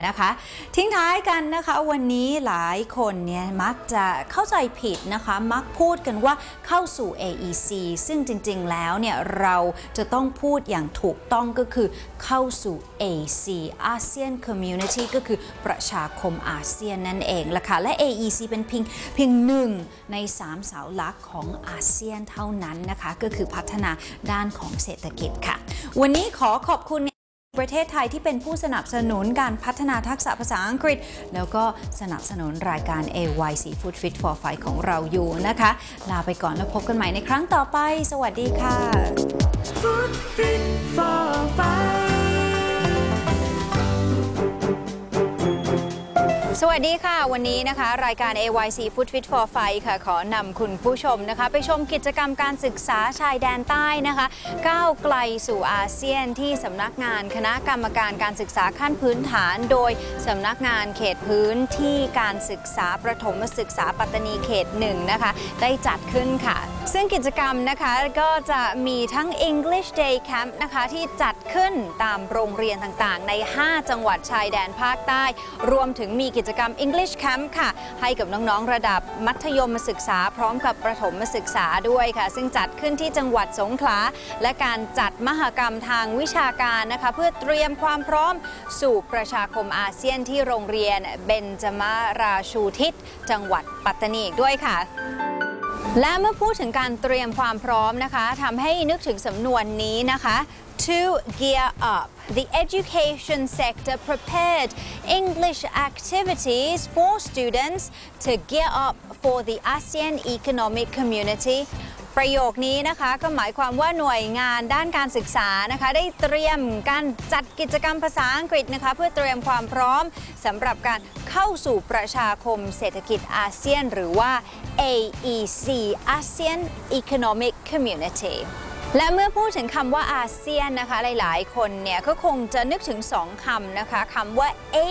นะคะทิ้งท้ายกันนะคะวันนี้หลายคนเนี่ยมักจะเข้าใจผิดนะคะมักพูดกันว่าเข้าสู่ AEC ซึ่งจริงๆแล้วเนี่ยเราจะต้องพูดอย่างถูกต้องก็คือเข้าสู่ AC ASEAN Community ก็คือประชาคมอาเซียนนั่นเองละค่ะและ AEC เป็นเพียงหนึ่งใน3เสาหลักของอาเซียนเท่านั้นนะคะก็คือพัฒนาด้านของเศรษฐกิจค่ะวันนี้ขอบคุณประเทศไทยที่เป็นผู้สนับสนุนการพัฒนาทักษะภาษาอังกฤษแล้วก็สนับสนุนรายการ AYC Food Fit for Fight ของเราอยู่นะคะลาไปก่อนแล้วพบกันใหม่ในครั้งต่อไปสวัสดีค่ะ Food Fit for Fight สวัสดีค่ะวันนี้นะคะรายการ AYC Food Fit for Fight ค่ะขอนำคุณผู้ชมนะคะไปชมกิจกรรมการศึกษาชายแดนใต้นะคะก้าวไกลสู่อาเซียนที่สำนักงานคณะกรรมการการศึกษาขั้นพื้นฐานโดยสำนักงานเขตพื้นที่การศึกษาประถมศึกษาปัตตานีเขต1นะคะได้จัดขึ้นค่ะซึ่งกิจกรรมนะคะก็จะมีทั้ง English Day Camp นะคะที่จัดขึ้นตามโรงเรียนต่างๆใน5จังหวัดชายแดนภาคใต้รวมถึงมีกิจกรรม English Camp ค่ะให้กับน้องๆระดับมัธยมศึกษาพร้อมกับประถมศึกษาด้วยค่ะซึ่งจัดขึ้นที่จังหวัดสงขลาและการจัดมหกรรมทางวิชาการนะคะเพื่อเตรียมความพร้อมสู่ประชาคมอาเซียนที่โรงเรียนเบญจมาราชูทิศจังหวัดปัตตานีอีกด้วยค่ะและเมื่อพูดถึงการเตรียมความพร้อมนะคะทำให้นึกถึงสำนวนนี้นะคะ to gear up the education sector prepared English activities for students to gear up for the ASEAN Economic Community ประโยคนี้นะคะก็หมายความว่าหน่วยงานด้านการศึกษานะคะได้เตรียมการจัดกิจกรรมภาษาอังกฤษนะคะเพื่อเตรียมความพร้อมสำหรับการเข้าสู่ประชาคมเศรษฐกิจอาเซียนหรือว่า AEC ASEAN Economic Community และเมื่อพูดถึงคำว่าอาเซียนนะคะหลายๆคนเนี่ยก็คงจะนึกถึง2คำนะคะคำว่า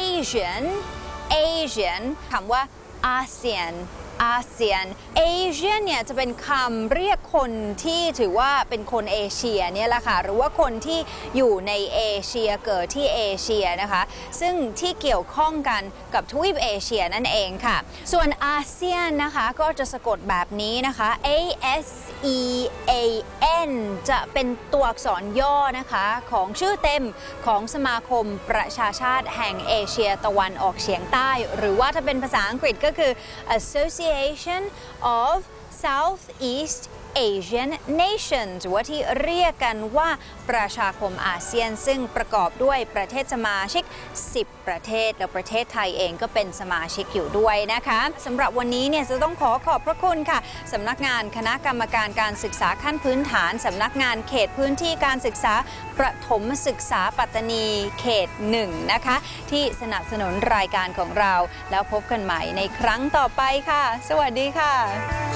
Asian คำว่าอาเซียนเอเชียเนี่ยจะเป็นคำเรียกคนที่ถือว่าเป็นคนเอเชียเนี่ยแหละค่ะหรือว่าคนที่อยู่ในเอเชียเกิดที่เอเชียนะคะซึ่งที่เกี่ยวข้องกันกับทวีปเอเชียนั่นเองค่ะส่วนอาเซียนนะคะก็จะสะกดแบบนี้นะคะ ASEAN จะเป็นตัวอักษรย่อนะคะของชื่อเต็มของสมาคมประชาชาติแห่งเอเชียตะวันออกเฉียงใต้หรือว่าถ้าเป็นภาษาอังกฤษก็คือ Association of Southeast Asian Nations หรือว่าที่เรียกกันว่าประชาคมอาเซียนซึ่งประกอบด้วยประเทศสมาชิก10ประเทศและประเทศไทยเองก็เป็นสมาชิกอยู่ด้วยนะคะสำหรับวันนี้เนี่ยจะต้องขอบพระคุณค่ะสำนักงานคณะกรรมการการศึกษาขั้นพื้นฐานสำนักงานเขตพื้นที่การศึกษาประถมศึกษาปัตตานีเขต1นะคะที่สนับสนุนรายการของเราแล้วพบกันใหม่ในครั้งต่อไปค่ะสวัสดีค่ะ